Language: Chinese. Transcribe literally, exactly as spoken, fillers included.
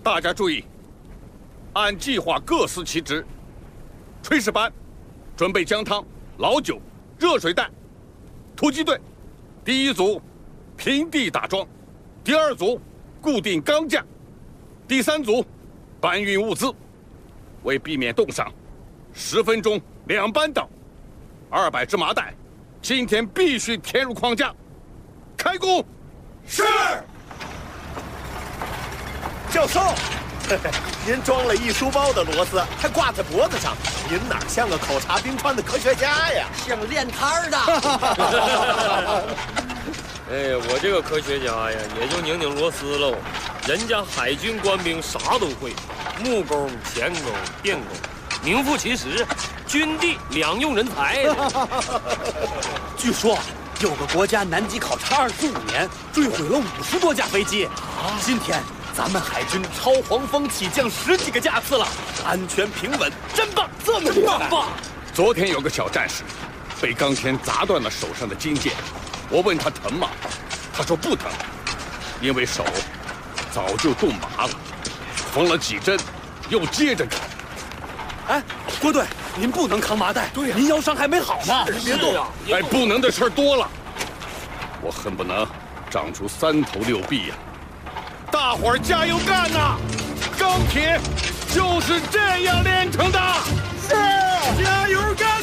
大家注意，按计划各司其职。炊事班准备姜汤、老酒、热水袋。突击队，第一组平地打桩，第二组固定钢架，第三组搬运物资。为避免冻伤，十分钟两班倒，二百只麻袋，今天必须填入框架。开工。是。 教授，您装了一书包的螺丝，还挂在脖子上，您哪像个口察冰川的科学家呀？ 像练摊儿的。 哎，我这个科学家呀，也就拧拧螺丝喽。人家海军官兵啥都会，木工、钳工、电工，名副其实，军地两用人才。 据说有个国家南极考察二十五年，坠毁了五十多架飞机。啊，今天咱们海军超黄蜂起降十几个架次了，安全平稳，真棒！这么厉害！棒！ 昨天有个小战士，被钢钳砸断了手上的筋腱。我问他疼吗？他说不疼，因为手早就冻麻了，缝了几针，又接着砍。 哎，郭队，您不能扛麻袋，对呀，您腰伤还没好呢。 别动啊！ 哎，不能的事儿多了，我恨不能长出三头六臂呀！大伙儿加油干呐！钢铁就是这样炼成的。 是， 加油干！